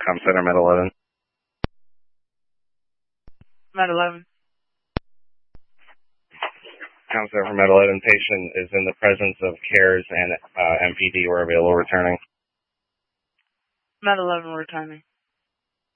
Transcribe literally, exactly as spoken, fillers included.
Com Center, Med eleven. Med eleven. Com Center for Med eleven. Patient is in the presence of CARES and uh, M P D. We're available returning. Med eleven returning.